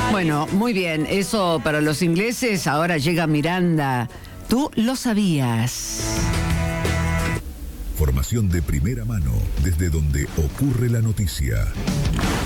Bueno, muy bien, eso para los ingleses. Ahora llega Miranda. ¿Tú lo sabías? Formación de primera mano, desde donde ocurre la noticia.